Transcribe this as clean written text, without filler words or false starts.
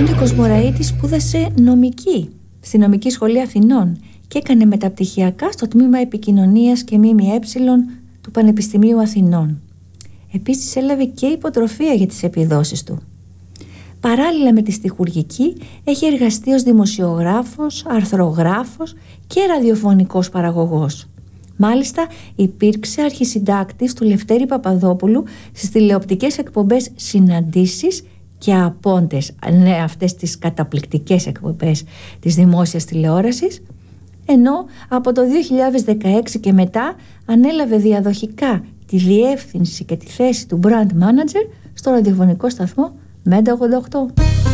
Ο Νίκος Μωραΐτης σπούδασε νομική στη Νομική Σχολή Αθηνών και έκανε μεταπτυχιακά στο τμήμα Επικοινωνίας και ΜΜΕ του Πανεπιστημίου Αθηνών. Επίσης έλαβε και υποτροφία για τις επιδόσεις του. Παράλληλα με τη στιχουργική έχει εργαστεί ως δημοσιογράφος, αρθρογράφος και ραδιοφωνικός παραγωγός. Μάλιστα υπήρξε αρχισυντάκτης του Λευτέρη Παπαδόπουλου στις τηλεοπτικές εκπομπές Συναντήσεις και Απόντες, ναι, αυτές τις καταπληκτικές εκπομπές της δημόσιας τηλεόρασης, ενώ από το 2016 και μετά ανέλαβε διαδοχικά τη διεύθυνση και τη θέση του brand manager στο ραδιοφωνικό σταθμό Menta 88.